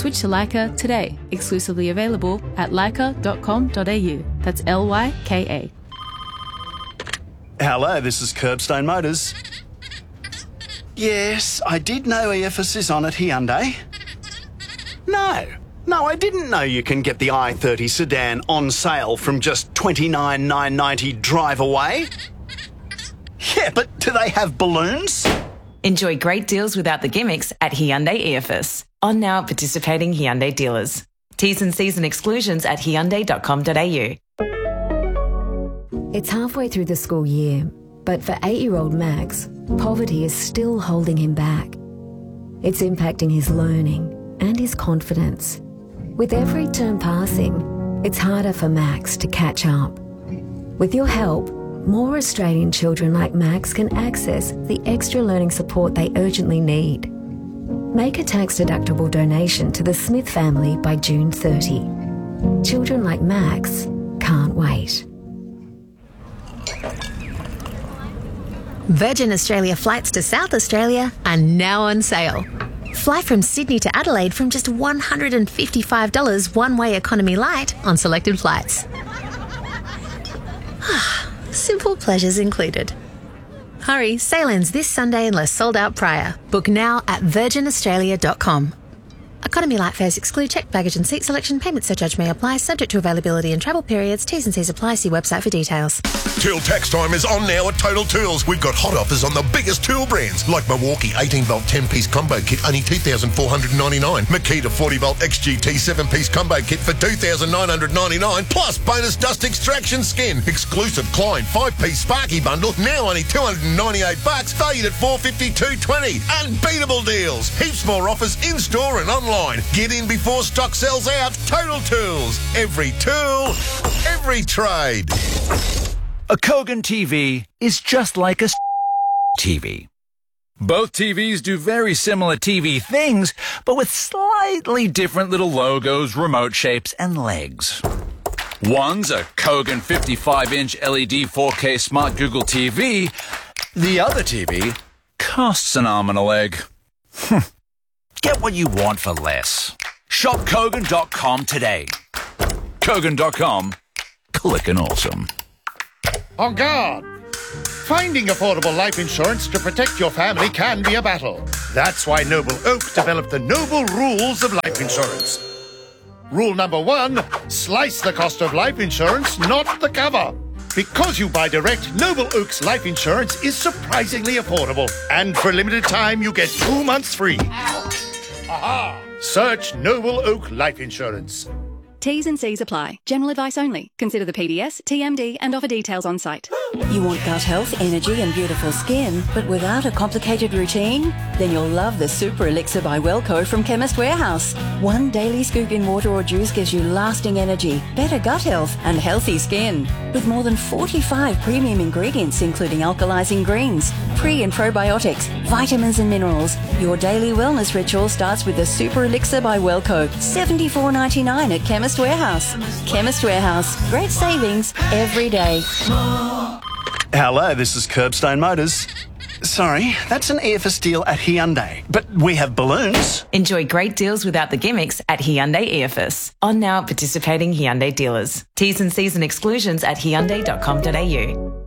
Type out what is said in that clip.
Switch to Leica today. Exclusively available at leica.com.au. That's Lyka. Hello, this is Curbstone Motors. Yes, I did know EFS is on at Hyundai. No, I didn't know you can get the i30 sedan on sale from just $29,990 drive away. Yeah, but do they have balloons? Enjoy great deals without the gimmicks at Hyundai EFS. On now at participating Hyundai dealers. T's and C's and exclusions at hyundai.com.au. It's halfway through the school year, but for 8-year-old Max, poverty is still holding him back. It's impacting his learning and his confidence. With every term passing, it's harder for Max to catch up. With your help, more Australian children like Max can access the extra learning support they urgently need. Make a tax-deductible donation to the Smith family by June 30. Children like Max can't wait. Virgin Australia flights to South Australia are now on sale. Fly from Sydney to Adelaide from just $155 one-way economy light on selected flights. Simple pleasures included. Hurry, sail ends this Sunday unless sold out prior. Book now at virginaustralia.com. Economy light fares exclude checked baggage and seat selection. Payment surcharge may apply, subject to availability and travel periods. T's and C's apply. See website for details. Tool tax time is on now at Total Tools. We've got hot offers on the biggest tool brands like Milwaukee 18-volt 10-piece combo kit, only $2,499. Makita 40-volt XGT 7-piece combo kit for $2,999, plus bonus dust extraction skin. Exclusive Klein 5-piece Sparky bundle, now only $298, valued at $452.20. Unbeatable deals. Heaps more offers in-store and online. Get in before stock sells out. Total Tools. Every tool, every trade. A Kogan TV is just like a TV. Both TVs do very similar TV things, but with slightly different little logos, remote shapes, and legs. One's a Kogan 55-inch LED 4K Smart Google TV. The other TV costs an arm and a leg. Get what you want for less. Shop Kogan.com today. Kogan.com. Clickin' awesome. On guard! Finding affordable life insurance to protect your family can be a battle. That's why Noble Oak developed the Noble Rules of Life Insurance. Rule number 1, slice the cost of life insurance, not the cover. Because you buy direct, Noble Oak's life insurance is surprisingly affordable. And for a limited time, you get 2 months free. Aha! Search Noble Oak Life Insurance. T's and C's apply. General advice only. Consider the PDS, TMD and offer details on site. You want gut health, energy and beautiful skin, but without a complicated routine? Then you'll love the Super Elixir by Wellco from Chemist Warehouse. 1 daily scoop in water or juice gives you lasting energy, better gut health and healthy skin. With more than 45 premium ingredients including alkalizing greens, pre and probiotics, vitamins and minerals, your daily wellness ritual starts with the Super Elixir by Wellco. $74.99 at Chemist Warehouse. Chemist Warehouse. Great savings every day. Hello, this is Curbstone Motors. Sorry, that's an EFS deal at Hyundai, but we have balloons. Enjoy great deals without the gimmicks at Hyundai EFS. On now at participating Hyundai dealers. T's and C's and exclusions at hyundai.com.au.